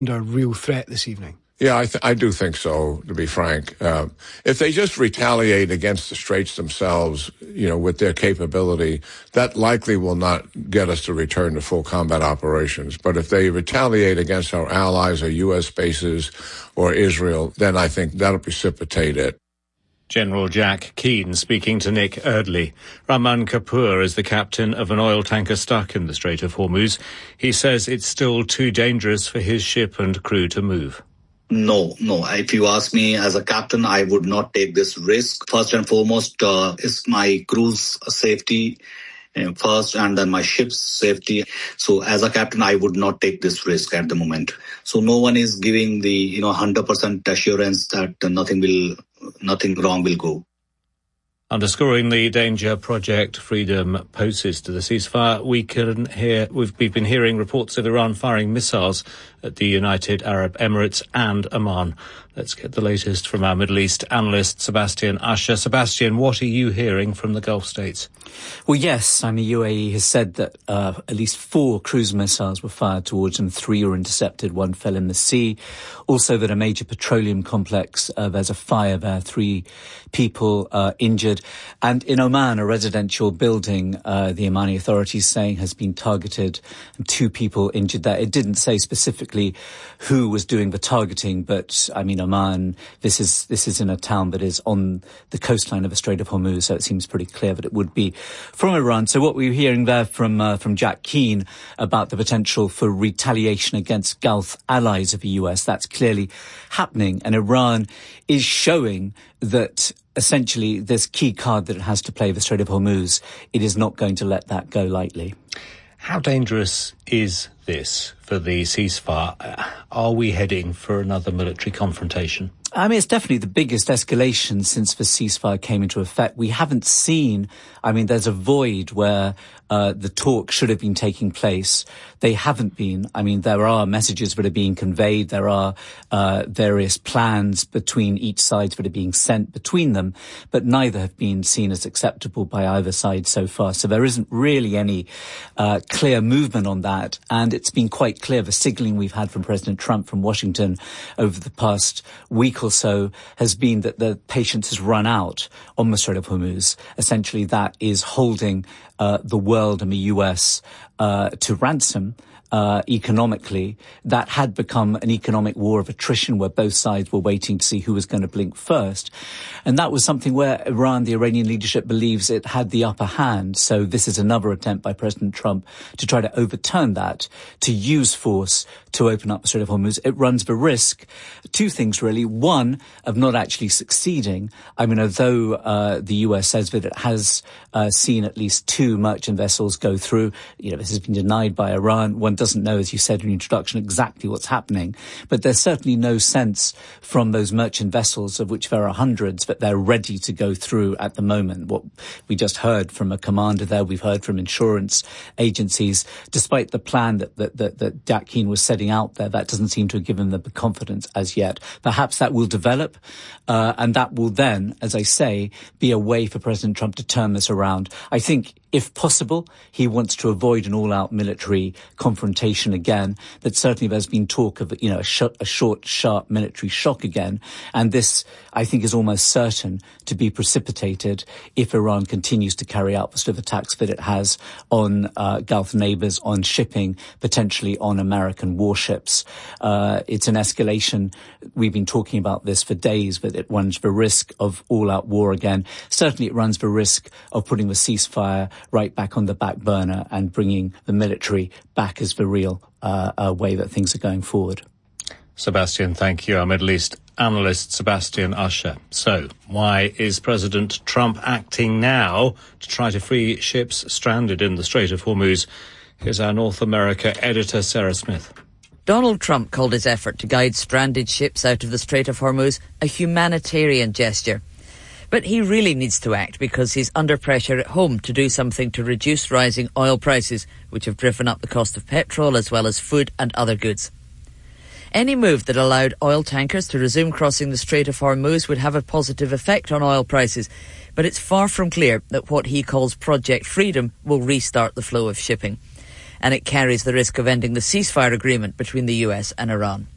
A real threat this evening? Yeah, I do think so, to be frank. If they just retaliate against the Straits themselves, with their capability, that likely will not get us to return to full combat operations. But if they retaliate against our allies or U.S. bases or Israel, then I think that'll precipitate it. General Jack Keane speaking to Nick Erdley. Rahman Kapoor is the captain of an oil tanker stuck in the Strait of Hormuz. He says it's still too dangerous for his ship and crew to move. No. If you ask me as a captain, I would not take this risk. First and foremost is my crew's safety first, and then my ship's safety. So as a captain, I would not take this risk at the moment. So no one is giving the 100% assurance that nothing wrong will go. Underscoring the danger Project Freedom poses to the ceasefire, we've been hearing reports of Iran firing missiles at the United Arab Emirates and Oman. Let's get the latest from our Middle East analyst, Sebastian Usher. Sebastian, what are you hearing from the Gulf states? Well, yes, the UAE has said that at least 4 cruise missiles were fired towards them. 3 were intercepted, 1 fell in the sea. Also that a major petroleum complex, there's a fire there, 3 people injured. And in Oman, a residential building, the Omani authorities saying has been targeted and 2 people injured there. It didn't say specifically who was doing the targeting, but Oman, this is in a town that is on the coastline of the Strait of Hormuz, so it seems pretty clear that it would be from Iran. So what we're hearing there from Jack Keane about the potential for retaliation against Gulf allies of the US, that's clearly happening. And Iran is showing that essentially this key card that it has to play, the Strait of Hormuz, it is not going to let that go lightly. How dangerous is this for the ceasefire? Are we heading for another military confrontation? It's definitely the biggest escalation since the ceasefire came into effect. We haven't seen, there's a void where the talk should have been taking place. They haven't been. There are messages that are being conveyed. There are various plans between each side that are being sent between them, but neither have been seen as acceptable by either side so far. So there isn't really any clear movement on that. And it's been quite clear, the signaling we've had from President Trump from Washington over the past week or so has been that the patience has run out on the Strait of Hormuz. Essentially, that is holding the world and the US to ransom economically. That had become an economic war of attrition where both sides were waiting to see who was going to blink first. And that was something where Iran, the Iranian leadership, believes it had the upper hand. So this is another attempt by President Trump to try to overturn that, to use force to open up the Strait of Hormuz. It runs the risk, 2 things really. One, of not actually succeeding. Although the US says that it has seen at least 2 merchant vessels go through, this has been denied by Iran. One doesn't know, as you said in your introduction, exactly what's happening. But there's certainly no sense from those merchant vessels, of which there are hundreds, that they're ready to go through at the moment. What we just heard from a commander there, we've heard from insurance agencies, despite the plan that Jack Keane was setting out there, that doesn't seem to have given them the confidence as yet. Perhaps that will develop, and that will then, as I say, be a way for President Trump to turn this around. I think, if possible, he wants to avoid an all-out military confrontation again. That certainly there's been talk of, a short, sharp military shock again. And this, I think, is almost certain to be precipitated if Iran continues to carry out the sort of attacks that it has on Gulf neighbours, on shipping, potentially on American warships. It's an escalation. We've been talking about this for days, but it runs the risk of all-out war again. Certainly it runs the risk of putting the ceasefire right back on the back burner and bringing the military back as the real way that things are going forward. Sebastian, thank you. Our Middle East analyst, Sebastian Usher. So, why is President Trump acting now to try to free ships stranded in the Strait of Hormuz? Here's our North America editor, Sarah Smith. Donald Trump called his effort to guide stranded ships out of the Strait of Hormuz a humanitarian gesture. But he really needs to act because he's under pressure at home to do something to reduce rising oil prices, which have driven up the cost of petrol as well as food and other goods. Any move that allowed oil tankers to resume crossing the Strait of Hormuz would have a positive effect on oil prices, but it's far from clear that what he calls Project Freedom will restart the flow of shipping. And it carries the risk of ending the ceasefire agreement between the US and Iran.